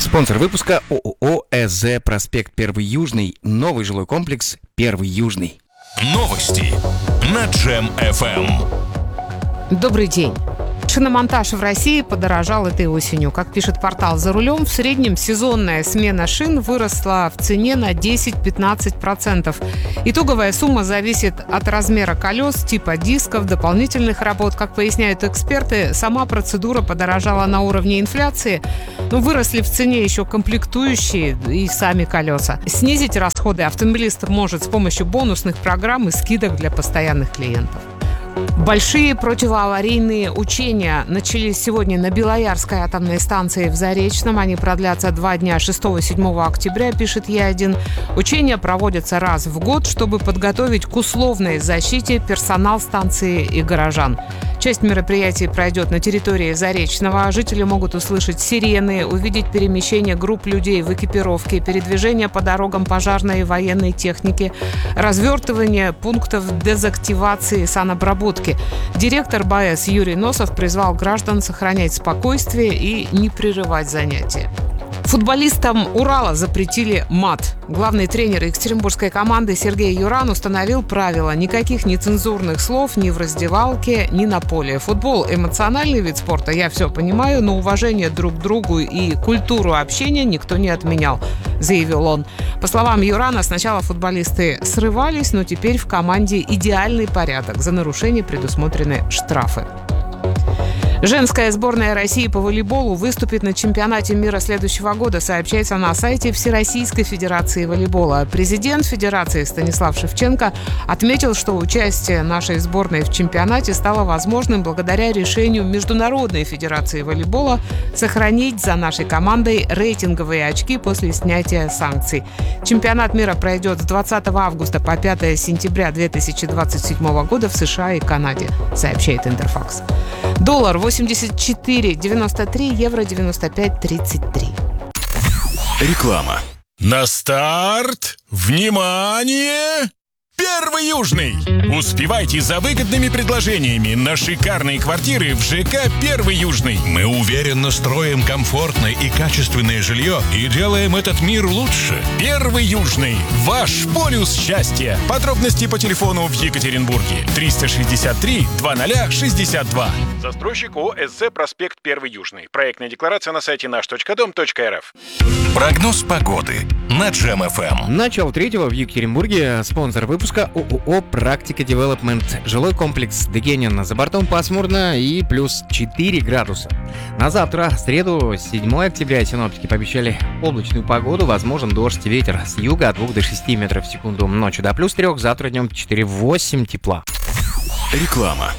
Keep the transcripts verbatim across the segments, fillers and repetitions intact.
Спонсор выпуска ООО ЭЗ «Проспект Первый Южный». Новый жилой комплекс «Первый Южный». Новости на Джем эф эм. Добрый день. Шиномонтаж в России подорожал этой осенью. Как пишет портал «За рулем», в среднем сезонная смена шин выросла в цене на десять-пятнадцать процентов. Итоговая сумма зависит от размера колес, типа дисков, дополнительных работ. Как поясняют эксперты, сама процедура подорожала на уровне инфляции, но выросли в цене еще комплектующие и сами колеса. Снизить расходы автомобилист может с помощью бонусных программ и скидок для постоянных клиентов. Большие противоаварийные учения начались сегодня на Белоярской атомной станции в Заречном. Они продлятся два дня, шестого-седьмого октября, пишет Е один. Учения проводятся раз в год, чтобы подготовить к условной защите персонал станции и горожан. Часть мероприятий пройдет на территории Заречного. Жители могут услышать сирены, увидеть перемещение групп людей в экипировке, передвижение по дорогам пожарной и военной техники, развертывание пунктов дезактивации и санобработки. Директор БАЭС Юрий Носов призвал граждан сохранять спокойствие и не прерывать занятия. Футболистам Урала запретили мат. Главный тренер екатеринбургской команды Сергей Юран установил правила: никаких нецензурных слов ни в раздевалке, ни на поле. Футбол – эмоциональный вид спорта, я все понимаю, но уважение друг к другу и культуру общения никто не отменял, заявил он. По словам Юрана, сначала футболисты срывались, но теперь в команде идеальный порядок. За нарушение предусмотрены штрафы. Женская сборная России по волейболу выступит на чемпионате мира следующего года, сообщается на сайте Всероссийской Федерации волейбола. Президент Федерации Станислав Шевченко отметил, что участие нашей сборной в чемпионате стало возможным благодаря решению Международной Федерации волейбола сохранить за нашей командой рейтинговые очки после снятия санкций. Чемпионат мира пройдет с двадцатого августа по пятого сентября две тысячи двадцать седьмого года в США и Канаде, сообщает Интерфакс. Доллар восемьдесят четыре девяносто три, евро девяносто пять тридцать три. Реклама. На старт! Внимание! Первый Южный! Успевайте за выгодными предложениями на шикарные квартиры в ЖК «Первый Южный». Мы уверенно строим комфортное и качественное жилье и делаем этот мир лучше. Первый Южный. Ваш полюс счастья. Подробности по телефону в Екатеринбурге. триста шестьдесят три двадцать шестьдесят два. Застройщик ООО ЭЗ «Проспект Первый Южный». Проектная декларация на сайте наш точка дом точка эр эф. Прогноз погоды на Джем эф эм. Начало третьего в Екатеринбурге. Спонсор выпуска ООО «Практика Девелопмент». Жилой комплекс «Дегенин». За бортом пасмурно и плюс четыре градуса. На завтра, среду, седьмого октября, синоптики пообещали облачную погоду, возможен дождь, ветер с юга от двух до шести метров в секунду. Ночью до плюс трех, завтра днем четыре-восемь тепла. Реклама.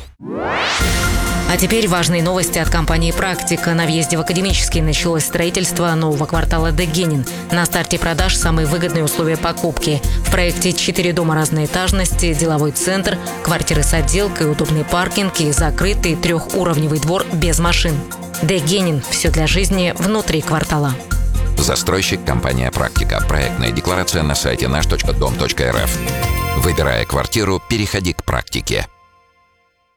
А теперь важные новости от компании «Практика». На въезде в Академический началось строительство нового квартала «Дегенин». На старте продаж самые выгодные условия покупки. В проекте четыре дома разной этажности, деловой центр, квартиры с отделкой, удобный паркинг и закрытый трехуровневый двор без машин. «Дегенин» – все для жизни внутри квартала. Застройщик компания «Практика». Проектная декларация на сайте наш точка дом точка эр эф. Выбирая квартиру, переходи к «Практике».